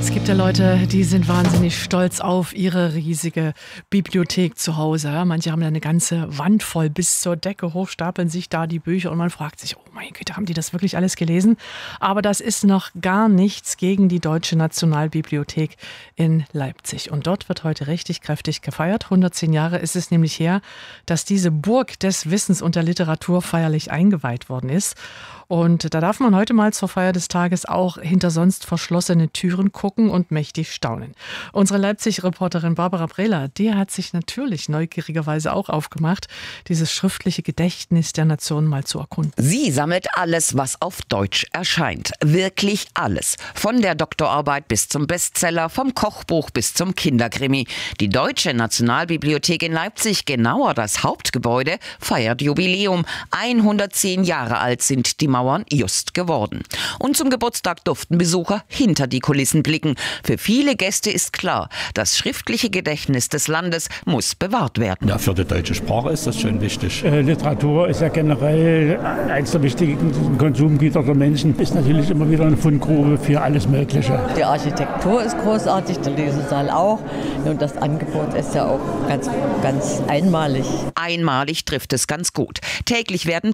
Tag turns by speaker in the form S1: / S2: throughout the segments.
S1: Es gibt ja Leute, die sind wahnsinnig stolz auf ihre riesige Bibliothek zu Hause. Manche haben da eine ganze Wand voll bis zur Decke hoch, stapeln sich da die Bücher und man fragt sich, oh mein Gott, haben die das wirklich alles gelesen? Aber das ist noch gar nichts gegen die Deutsche Nationalbibliothek in Leipzig. Und dort wird heute richtig kräftig gefeiert. 110 Jahre ist es nämlich her, dass diese Burg des Wissens und der Literatur feierlich eingeweiht worden ist. Und da darf man heute mal zur Feier des Tages auch hinter sonst verschlossene Türen gucken und mächtig staunen. Unsere Leipzig-Reporterin Barbara Brehler, die hat sich natürlich neugierigerweise auch aufgemacht, dieses schriftliche Gedächtnis der Nation mal zu erkunden.
S2: Sie sammelt alles, was auf Deutsch erscheint. Wirklich alles. Von der Doktorarbeit bis zum Bestseller, vom Kochbuch bis zum Kinderkrimi. Die Deutsche Nationalbibliothek in Leipzig, genauer das Hauptgebäude, feiert Jubiläum. 110 Jahre alt sind die Mauern just geworden. Und zum Geburtstag durften Besucher hinter die Kulissen blicken. Für viele Gäste ist klar, das schriftliche Gedächtnis des Landes muss bewahrt werden.
S3: Ja, für die deutsche Sprache ist das schon wichtig.
S4: Literatur ist ja generell eines der wichtigen Konsumgüter der Menschen. Ist natürlich immer wieder eine Fundgrube für alles Mögliche.
S5: Die Architektur ist großartig, der Lesesaal auch. Und das Angebot ist ja auch ganz einmalig.
S2: Einmalig trifft es ganz gut. Täglich werden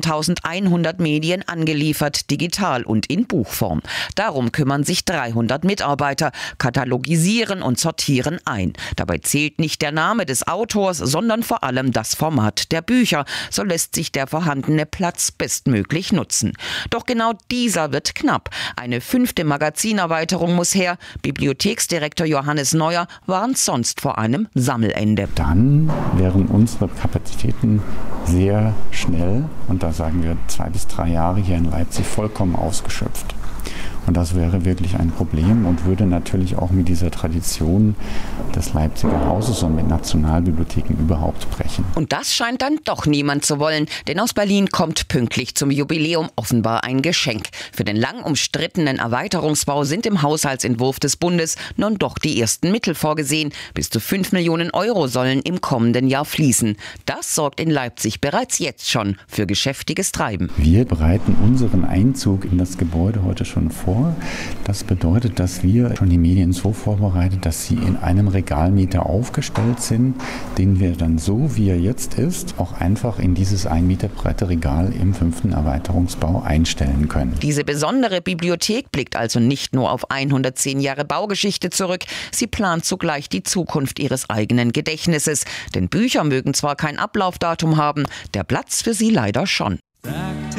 S2: 13.100 Medien angeliefert, digital und in Buchform. Darum kümmern sich 300 Mitarbeiter, katalogisieren und sortieren ein. Dabei zählt nicht der Name des Autors, sondern vor allem das Format der Bücher. So lässt sich der vorhandene Platz bestmöglich nutzen. Doch genau dieser wird knapp. Eine 5. Magazinerweiterung muss her. Bibliotheksdirektor Johannes Neuer warnt sonst vor einem Sammelende.
S6: Dann wären unsere Kapazitäten sehr schnell, und da sagen wir 2 bis 3 Jahre hier in Leipzig, vollkommen ausgeschöpft. Und das wäre wirklich ein Problem und würde natürlich auch mit dieser Tradition des Leipziger Hauses und mit Nationalbibliotheken überhaupt brechen.
S2: Und das scheint dann doch niemand zu wollen, denn aus Berlin kommt pünktlich zum Jubiläum offenbar ein Geschenk. Für den lang umstrittenen Erweiterungsbau sind im Haushaltsentwurf des Bundes nun doch die ersten Mittel vorgesehen. Bis zu 5 Millionen Euro sollen im kommenden Jahr fließen. Das sorgt in Leipzig bereits jetzt schon für geschäftiges Treiben.
S6: Wir bereiten unseren Einzug in das Gebäude heute schon vor. Das bedeutet, dass wir schon die Medien so vorbereitet, dass sie in einem Regalmeter aufgestellt sind, den wir dann so, wie er jetzt ist, auch einfach in dieses 1 Meter breite Regal im 5. Erweiterungsbau einstellen können.
S2: Diese besondere Bibliothek blickt also nicht nur auf 110 Jahre Baugeschichte zurück, sie plant zugleich die Zukunft ihres eigenen Gedächtnisses. Denn Bücher mögen zwar kein Ablaufdatum haben, der Platz für sie leider schon.